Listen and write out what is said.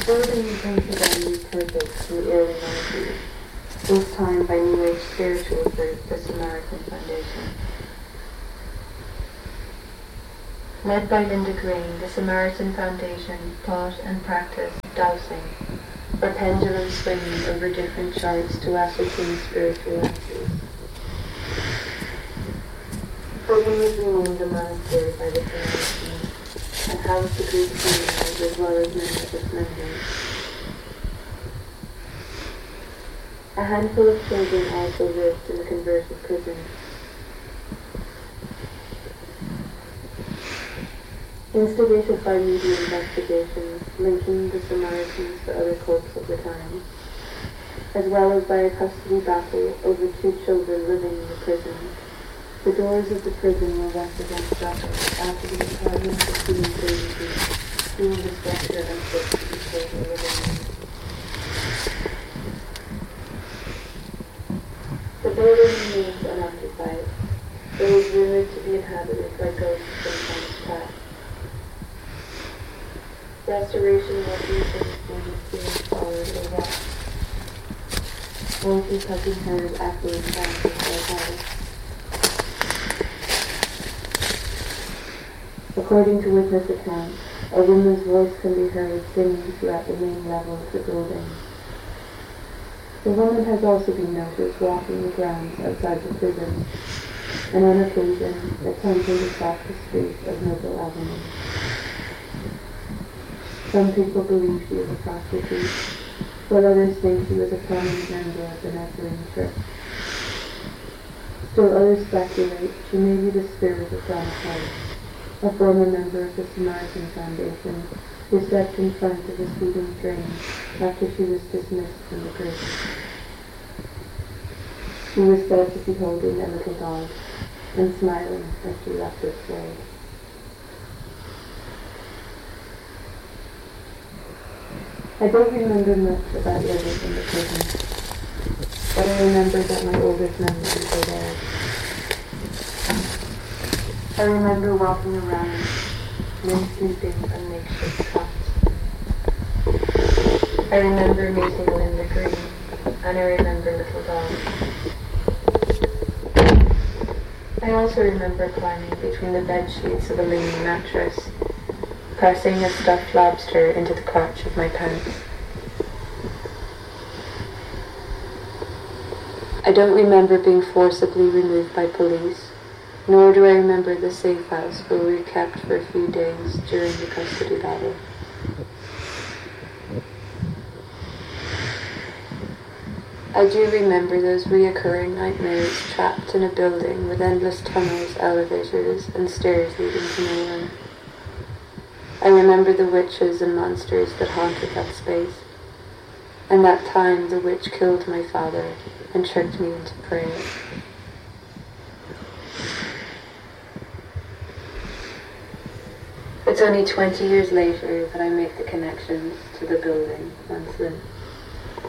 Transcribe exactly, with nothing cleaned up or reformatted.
building came to them repurposed in the early nineties, this time by New Age spiritual group, the Samaritan Foundation. Led by Linda Green, the Samaritan Foundation taught and practiced dowsing, or pendulum swinging over different charts to ascertain spiritual answers. Prison was renamed a monastery by the Samaritans and housed the group seminars as well as many of its members. A handful of children also lived in the converted prison. Instigated by media investigations linking the Samaritans to other cults of the time, as well as by a custody battle over two children living in the prison, the doors of the prison were once again shut after the Department of Human Services deemed the structure unfit to be children living in. The building remains unoccupied, but is rumored to be inhabited by ghosts from times past. Restoration workers and students being followed or watched. Voices have been heard echoing sounds of their house. According to witness accounts, a woman's voice can be heard singing throughout the main level of the building. The woman has also been noticed walking the grounds outside the prison, and on occasion attempting to cross the street of Noble Avenue. Some people believe she is a prostitute, while others think she was a prominent member of the Nazarene Church. Still others speculate she may be the spirit of Donna Price, a former member of the Samaritan Foundation who stepped in front of a speeding train after she was dismissed from the prison. She was said to be holding a little dog and smiling as she left its way. I don't remember much about living in the prison, but I remember that my oldest memories are there. I remember walking around, men sleeping on makeshift cots. I remember meeting Linda Green, and I remember Little Dog. I also remember climbing between the bed sheets of a leaning mattress, pressing a stuffed lobster into the crotch of my pants. I don't remember being forcibly removed by police, nor do I remember the safe house where we were kept for a few days during the custody battle. I do remember those reoccurring nightmares trapped in a building with endless tunnels, elevators, and stairs leading to nowhere. I remember the witches and monsters that haunted that space, and that time the witch killed my father and tricked me into prayer. It's only twenty years later that I make the connections to the building once lived.